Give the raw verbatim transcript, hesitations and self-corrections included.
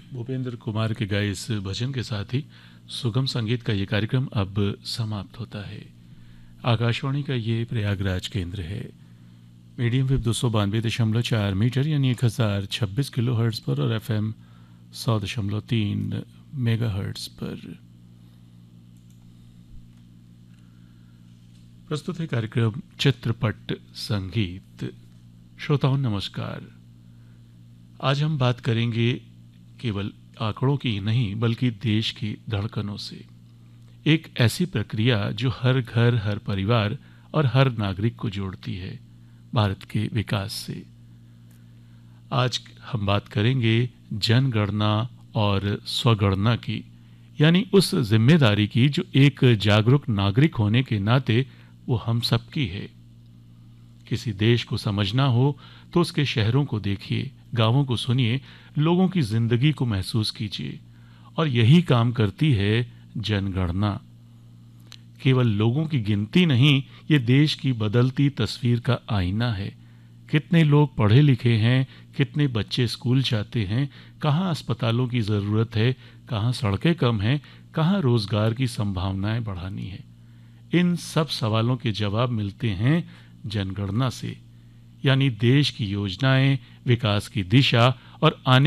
भूपेंद्र कुमार के गाए इस भजन के साथ ही सुगम संगीत का ये कार्यक्रम अब समाप्त होता है। आकाशवाणी का ये प्रयागराज केंद्र है। मीडियम वेव दो सौ बानवे दशमलव चार मीटर यानी एक हज़ार छब्बीस किलो हर्ट्स पर और एफ एम सौ दशमलव तीन मेगा हर्ट्स पर प्रस्तुत है कार्यक्रम चित्रपट संगीत। श्रोताओं नमस्कार। आज हम बात करेंगे केवल आंकड़ों की ही नहीं बल्कि देश की धड़कनों से। एक ऐसी प्रक्रिया जो हर घर, हर परिवार और हर नागरिक को जोड़ती है, भारत के विकास से। आज हम बात करेंगे जनगणना और स्वगणना की, यानी उस जिम्मेदारी की जो एक जागरूक नागरिक होने के नाते वो हम सबकी है। किसी देश को समझना हो तो उसके शहरों को देखिए, गांवों को सुनिए, लोगों की जिंदगी को महसूस कीजिए। और यही काम करती है जनगणना। केवल लोगों की गिनती नहीं, ये देश की बदलती तस्वीर का आईना है। कितने लोग पढ़े लिखे हैं, कितने बच्चे स्कूल जाते हैं, कहाँ अस्पतालों की ज़रूरत है, कहाँ सड़कें कम हैं, कहाँ रोजगार की संभावनाएं बढ़ानी है। इन सब सवालों के जवाब मिलते हैं जनगणना से, यानी देश की योजनाएं, विकास की दिशा और आने